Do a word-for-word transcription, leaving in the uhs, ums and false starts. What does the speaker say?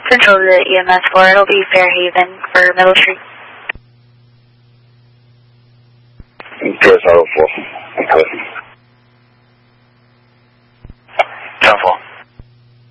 Central to E M S four, it'll be Fairhaven for Middle Street. Chris Hopeful. Okay.